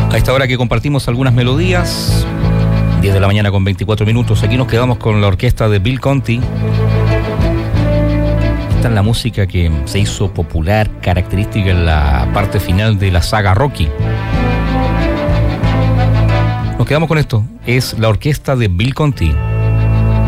A esta hora que compartimos algunas melodías, 10 de la mañana con 24 minutos, aquí nos quedamos con la orquesta de Bill Conti. Esta es la música que se hizo popular, característica en la parte final de la saga Rocky. Nos quedamos con esto, es la orquesta de Bill Conti.